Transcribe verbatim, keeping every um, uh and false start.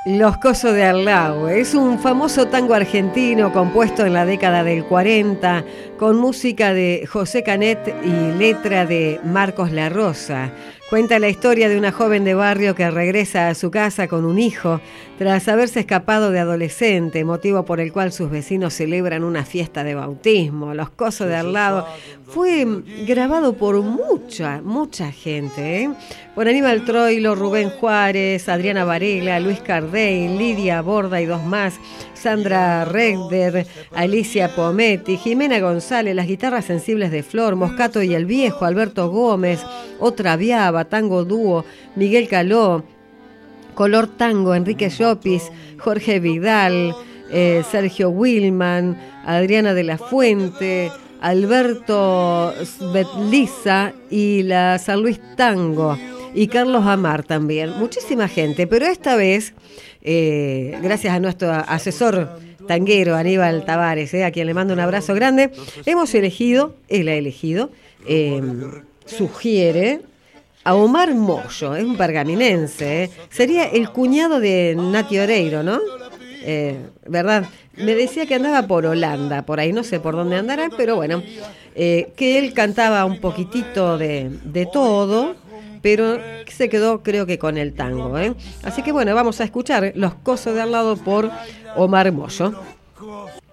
Los Cosos de Arlau es un famoso tango argentino compuesto en la década del cuarenta con música de José Canet y letra de Marcos La Rosa. Cuenta la historia de una joven de barrio que regresa a su casa con un hijo tras haberse escapado de adolescente, motivo por el cual sus vecinos celebran una fiesta de bautismo. Los Cosos de Arlau fue grabado por mucha, mucha gente, ¿eh? Por Aníbal Troilo, Rubén Juárez, Adriana Varela, Luis Cardey, Lidia Borda y dos más, Sandra Regder, Alicia Pometti, Jimena González, las guitarras sensibles de Flor, Moscato y el Viejo, Alberto Gómez, Otra Viaba, Tango Dúo, Miguel Caló, Color Tango, Enrique Llopis, Jorge Vidal, eh, Sergio Wilman, Adriana de la Fuente, Alberto Svetliza y la San Luis Tango. Y Carlos Amar también, muchísima gente, pero esta vez, eh, gracias a nuestro asesor tanguero Aníbal Tavares, eh, a quien le mando un abrazo grande, hemos elegido, él ha elegido, eh, sugiere a Omar Mollo, es un pergaminense, eh, sería el cuñado de Nati Oreiro, ¿no? Eh, ¿verdad? Me decía que andaba por Holanda, por ahí no sé por dónde andará, pero bueno, eh, que él cantaba un poquitito de, de todo, pero se quedó creo que con el tango, ¿eh? Así que bueno, vamos a escuchar Los Cosos de Arlau por Omar Mollo.